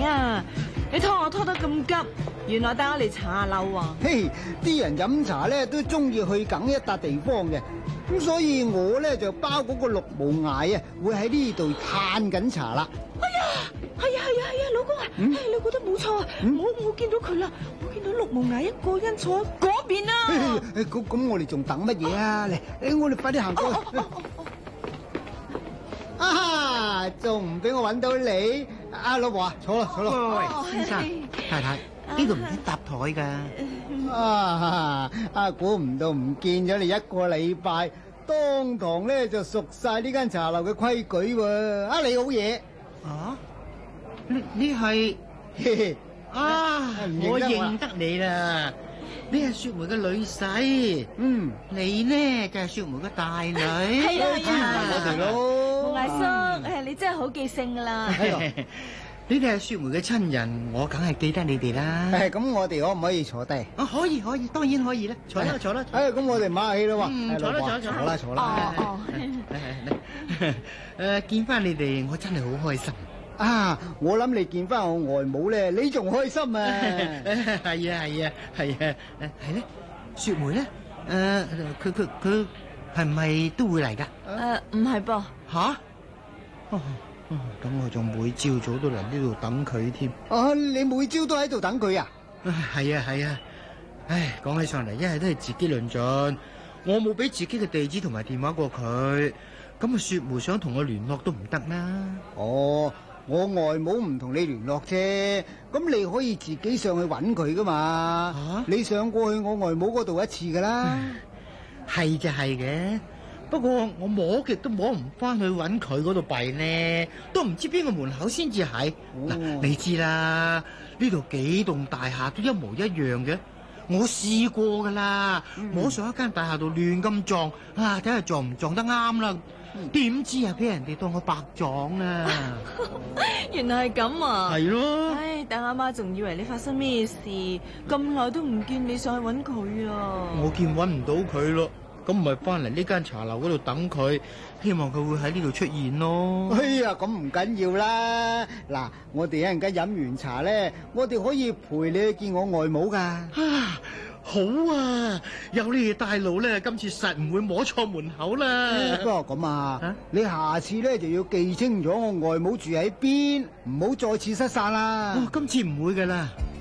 啊！你拖我拖得咁急，原來帶我嚟茶樓啊！ 嘿，啲人飲茶咧都中意去梗一笪地方嘅，咁所以我咧就包嗰個綠毛崖啊，會喺呢度嘆緊茶啦。 哎呀，係啊，老公啊，你覺得冇錯啊！我見到佢啦，我見到綠毛崖一個人坐喺嗰邊啊！ 咁我哋仲等乜嘢啊？嚟，我哋快啲行過去。啊！仲唔俾我揾到你？阿老婆啊，坐啦。 喂，先生太太，呢度唔使搭台噶。 估唔到唔見咗你一個禮拜，當堂咧就熟晒呢間茶樓嘅規矩喎。你好嘢。 啊？你係我認得你啦。你係雪梅嘅女婿，你呢就係雪梅嘅大女， 係啊， 我哋咯。 毛崖叔，你真係好記性噶啦。 你哋係雪梅嘅親人，我梗係記得你哋啦。 咁我哋可唔可以坐低？ 可以，當然可以啦。坐啦。 咁我哋馬下氣啦喎。坐啦。 見翻你哋，我真係好開心。 我諗你見翻我外母咧，你仲開心啊！ 係啊，係咧，雪梅咧，佢係唔係都會嚟噶？ 唔係噃。 吓？咁我仲每朝早都嚟呢度等佢添。 你每朝都喺度等佢啊？ 係啊。唉，講起上嚟，一係都係自己論盡，我冇俾自己嘅地址同埋電話過佢，咁雪梅想同我聯絡都唔得啦。 我外母唔同你聯絡啫，咁你可以自己上去揾佢噶嘛。你上過去我外母嗰度一次噶啦。 係就係嘅，不過我摸極都摸唔翻去揾佢嗰度弊呢，都唔知邊個門口先至係。你知啦，呢度幾棟大廈都一模一樣嘅，我試過噶啦，摸上一間大廈度亂咁撞，睇下撞唔撞得啱啦。點知俾人哋當我白撞啊！ 原來係咁啊！ 係咯。 但阿媽仲以為你發生咩事，咁耐都唔見你上去揾佢啊！ 我見揾唔到佢咯，咁咪翻嚟呢間茶樓嗰度等佢，希望佢會喺呢度出現咯。 咁唔緊要啦。嗱，我哋一陣間飲完茶咧，我哋可以陪你去見我外母噶。 好啊，有你哋帶路咧，今次實唔會摸錯門口啦。 不過咁你下次咧就要記清楚我外母住喺邊，唔好再次失散啦。 今次唔會噶啦。